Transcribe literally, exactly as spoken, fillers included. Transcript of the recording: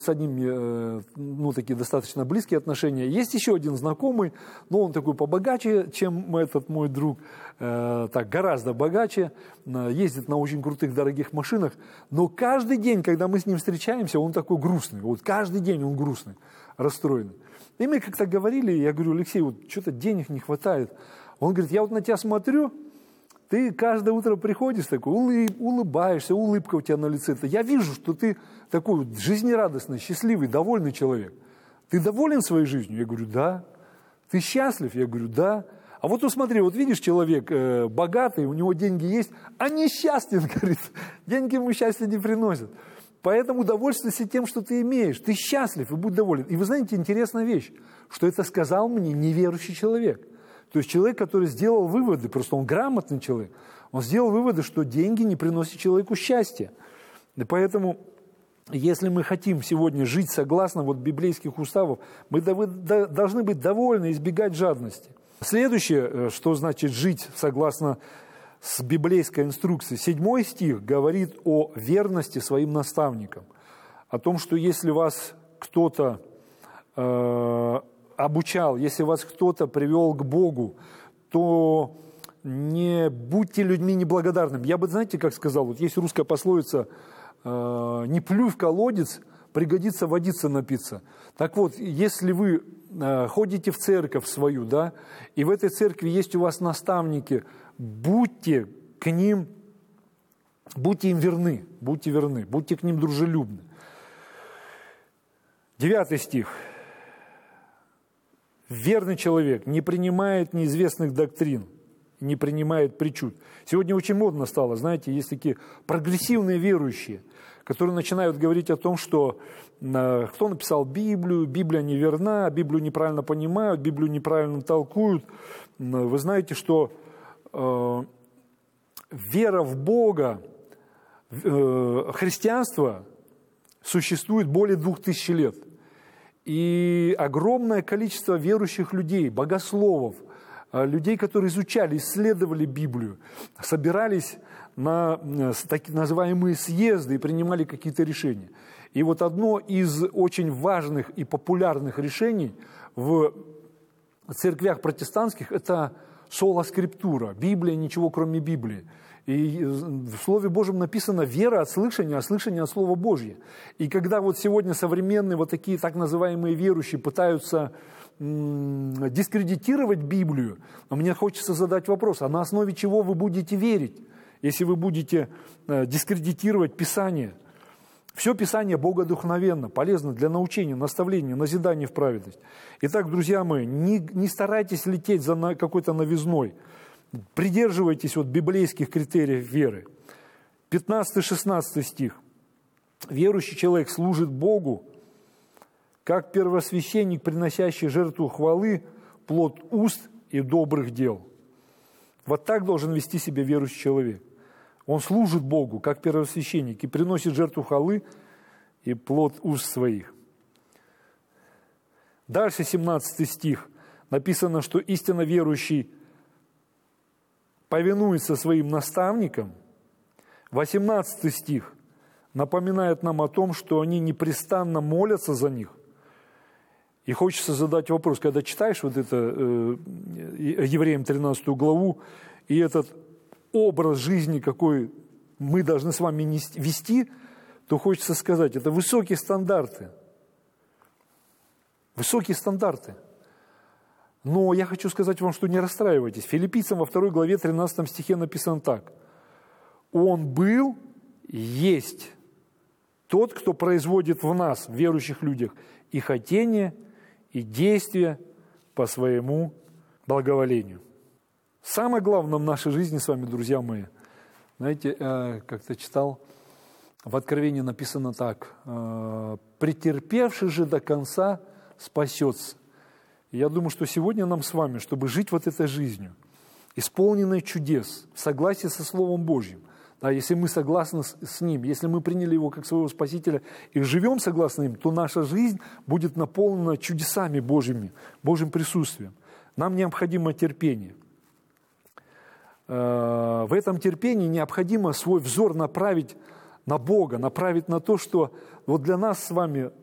с одним, ну, такие достаточно близкие отношения. Есть еще один знакомый, но он такой побогаче, чем этот мой друг, так, гораздо богаче, ездит на очень крутых, дорогих машинах, но каждый день, когда мы с ним встречаемся, он такой грустный, вот каждый день он грустный, расстроенный. И мы как-то говорили, я говорю: Алексей, вот что-то денег не хватает. Он говорит: я вот на тебя смотрю, ты каждое утро приходишь такой, улыб, улыбаешься, улыбка у тебя на лице. Я вижу, что ты такой вот жизнерадостный, счастливый, довольный человек. Ты доволен своей жизнью? Я говорю: да. Ты счастлив? Я говорю: да. А вот посмотри, вот видишь, человек э, богатый, у него деньги есть, а несчастен, говорит, деньги ему счастья не приносят. Поэтому довольствуйся тем, что ты имеешь. Ты счастлив и будь доволен. И вы знаете, интересная вещь, что это сказал мне неверующий человек. То есть человек, который сделал выводы, просто он грамотный человек, он сделал выводы, что деньги не приносят человеку счастья. И поэтому, если мы хотим сегодня жить согласно вот библейских уставов, мы должны быть довольны, избегать жадности. Следующее, что значит жить согласно с библейской инструкцией. Седьмой стих говорит о верности своим наставникам. О том, что если вас кто-то э, обучал, если вас кто-то привел к Богу, то не будьте людьми неблагодарными. Я бы, знаете, как сказал, вот есть русская пословица: э, «Не плюй в колодец, пригодится водиться напиться». Так вот, если вы э, ходите в церковь свою, да, и в этой церкви есть у вас наставники, будьте к ним, будьте им верны, будьте верны, будьте к ним дружелюбны. Девятый стих. Верный человек не принимает неизвестных доктрин, не принимает причуд. Сегодня очень модно стало, знаете, есть такие прогрессивные верующие, которые начинают говорить о том, что э, кто написал Библию, Библия неверна, Библию неправильно понимают, Библию неправильно толкуют. Вы знаете, что э, вера в Бога, э, христианство существует более двух тысяч лет. И огромное количество верующих людей, богословов, людей, которые изучали, исследовали Библию, собирались на так называемые съезды и принимали какие-то решения. И вот одно из очень важных и популярных решений в церквях протестантских – это сола скриптура, Библия, ничего кроме Библии. И в Слове Божьем написано: вера от слышания, а слышание от Слова Божьего. И когда вот сегодня современные вот такие так называемые верующие пытаются м- дискредитировать Библию, мне хочется задать вопрос: а на основе чего вы будете верить, если вы будете э, дискредитировать Писание? Все Писание богодухновенно, полезно для научения, наставления, назидания в праведность. Итак, друзья мои, не, не старайтесь лететь за на, какой-то новизной. Придерживайтесь вот библейских критериев веры. пятнадцатый-шестнадцатый стих. Верующий человек служит Богу, как первосвященник, приносящий жертву хвалы, плод уст и добрых дел. Вот так должен вести себя верующий человек. Он служит Богу, как первосвященник, и приносит жертву хвалы и плод уст своих. Дальше семнадцатый стих. Написано, что истинно верующий повинуется своим наставникам. восемнадцатый стих напоминает нам о том, что они непрестанно молятся за них. И хочется задать вопрос, когда читаешь вот это э, Евреям тринадцатую главу, и этот образ жизни, какой мы должны с вами вести, то хочется сказать, это высокие стандарты. Высокие стандарты. Но я хочу сказать вам, что не расстраивайтесь. Филиппийцам во второй главе тринадцатом стихе написано так. Он был, есть тот, кто производит в нас, в верующих людях, и хотение, и действия по своему благоволению. Самое главное в нашей жизни с вами, друзья мои, знаете, как-то читал, в Откровении написано так. «Претерпевший же до конца спасется». Я думаю, что сегодня нам с вами, чтобы жить вот этой жизнью, исполненной чудес, в согласии со Словом Божьим, да, если мы согласны с, с Ним, если мы приняли Его как своего Спасителя и живем согласно Им, то наша жизнь будет наполнена чудесами Божьими, Божьим присутствием. Нам необходимо терпение. В этом терпении необходимо свой взор направить на Бога, направить на то, что вот для нас с вами